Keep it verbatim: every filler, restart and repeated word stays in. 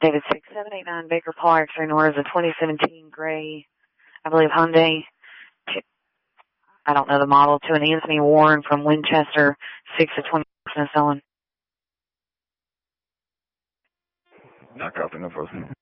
David six seven eight nine Baker Paul X-ray North is a twenty seventeen gray, I believe Hyundai. I don't know the model, to an Anthony Warren from Winchester, six to twenty percent selling. Not copy, no further.